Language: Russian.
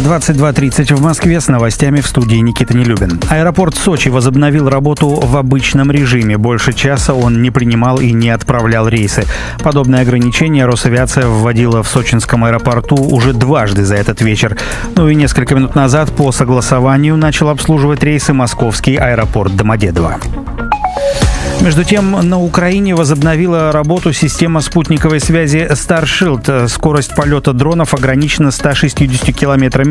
22:30 в Москве, с новостями в студии Никита Нелюбин. Аэропорт Сочи возобновил работу в обычном режиме. Больше часа он не принимал и не отправлял рейсы. Подобное ограничение Росавиация вводила в сочинском аэропорту уже дважды за этот вечер. Ну и несколько минут назад по согласованию начал обслуживать рейсы московский аэропорт Домодедово. Между тем, на Украине возобновила работу система спутниковой связи Starship. Скорость полета дронов ограничена 160 км